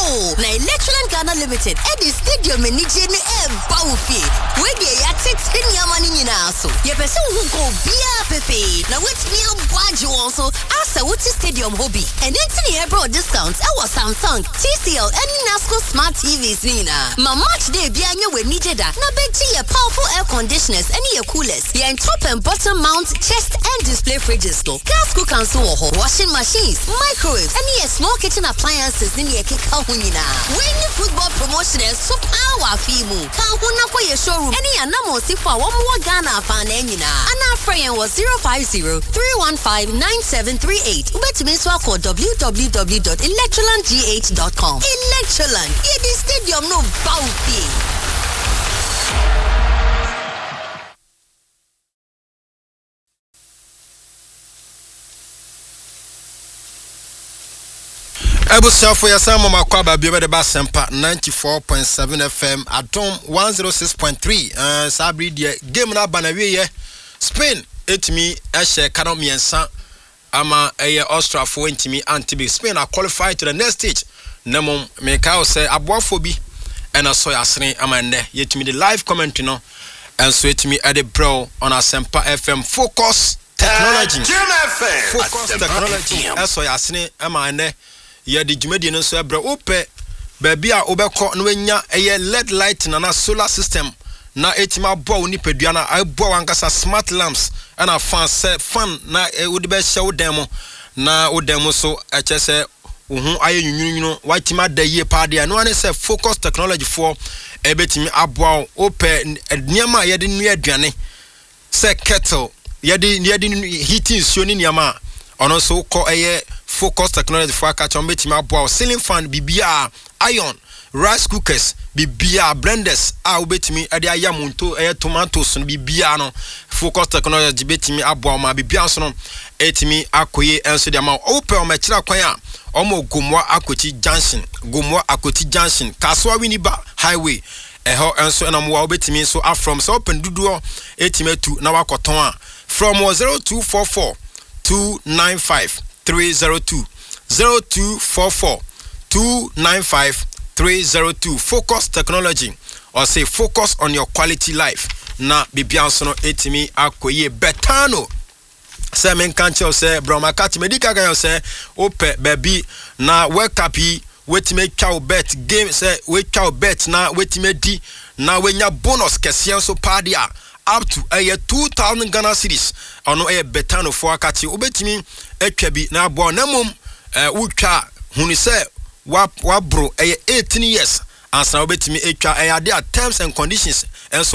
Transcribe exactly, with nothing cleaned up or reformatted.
Oh, na Electroland Ghana Limited. At the stadium in Nijeni e Baufi. We dey ya ten yamani nyina so. Ye person who go bia pepe. Na wait me abwaju also. Asa wuti stadium hobby. And then tini ebro discounts. I was Samsung, T C L, and Nasco Smart T Vs nina. Ma match day bia nye we nijeda. Na beti ye powerful air conditioners and ye coolers. Ye in top and bottom mount chest and display fridges though. Gas cookers so washing machines, microwaves, and ye small kitchen appliances in ye kika hunina. When the football promotion is so power fimu. Ka huna kwa ye showroom. Any anamo sifa wa mwa Ghana fan enina. Ana frayen was zero five zero, three one five, nine seven three eight. Ubeti miswa ko w w w dot electroland g h dot com. Electroland. Ye di stadium no bauti. Ebu selfo ya sama makwaba biebe de basempa ninety-four point seven F M Atom one oh six point three uh, sabri die game na banawe ye Spain etimi ehye kano miensa ama eye Austria fo entimi antibi Spain are qualified to the next stage nemo meka o say aboafo bi ena so yasene ama nne yetimi the live comment no enso etimi ede bro on Asempa F M focus technology focus technology enso yasene ama nne ye di jumedi no so ebra ope baby a obekọ no wenya eye L E D light na na solar system na etima bo ni pedua na abo wankasa smart lamps na fan se fan na wodi be hye wodem na wodem so eche se uhun aye nyunyunu watima da ye paade no ane se focus technology for ebetimi abo ope niam a ye de nu aduane se kettle ye de ye de heating so ni niam a ono so ko eye focus technology for catch on betimi abo ceiling fan bibia iron rice cookers bibia blenders a obetimi ade ayamunto eye tomatoes no bibia no focus technology betimi abo ma bibia so no etimi akoye enso de ma open o mekira kwan a omo gomwa akoti junction gomwa akoti junction kaswa winiba highway eho enso na mo obetimi so afrom so open duduo etimi tu na wakoton a from zero two four four two nine five three zero two zero two four four two nine five three zero two focus technology or say focus on your quality life na bibianso no etimi akoye betano se men kanche se broma kat medical guy se ope baby na wake up wetime twa bet game se we twa bet na wetime di na wenya bonus kese so padia up to a two thousand Ghana cedis ono e betano for akati obetimi atwa bi na abo na mum eh utwa hunu se wa wa bro e eighteen years ansa obetimi atwa e ade terms and conditions